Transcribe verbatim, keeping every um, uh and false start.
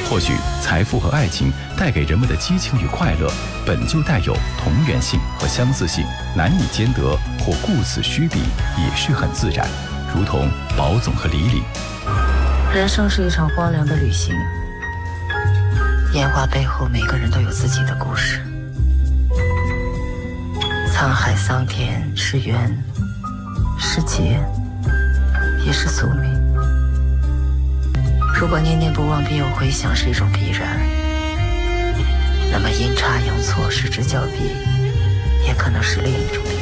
或许财富和爱情带给人们的激情与快乐，本就带有同源性和相似性，难以兼得或顾此虚彼，也是很自然。如同宝总和李李。 人生是一场荒凉的旅行，烟花背后每个人都有自己的故事。沧海桑田是缘，是劫，也是宿命。如果念念不忘必有回响是一种必然，那么阴差阳错失之交臂，也可能是另一种必然。